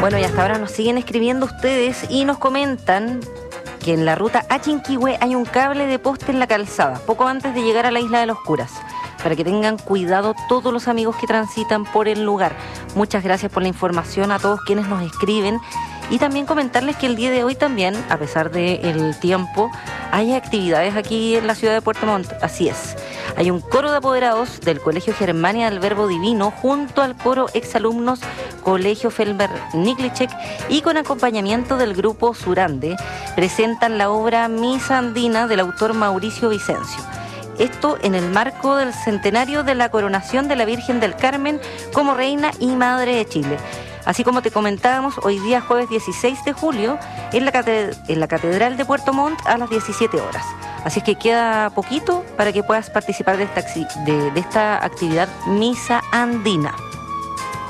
Bueno, y hasta ahora nos siguen escribiendo ustedes y nos comentan que en la ruta a Chinquihue hay un cable de poste en la calzada, poco antes de llegar a la Isla de los Curas, para que tengan cuidado todos los amigos que transitan por el lugar. Muchas gracias por la información a todos quienes nos escriben y también comentarles que el día de hoy también, a pesar del tiempo, hay actividades aquí en la ciudad de Puerto Montt. Así es. Hay un coro de apoderados del Colegio Germania del Verbo Divino junto al coro exalumnos Colegio Felber Niklicek y con acompañamiento del grupo Surande presentan la obra Misa Andina del autor Mauricio Vicencio. Esto en el marco del centenario de la coronación de la Virgen del Carmen como Reina y Madre de Chile. Así como te comentábamos, hoy día jueves 16 de julio en la Catedral de Puerto Montt a las 17 horas. Así es que queda poquito para que puedas participar de esta actividad Misa Andina.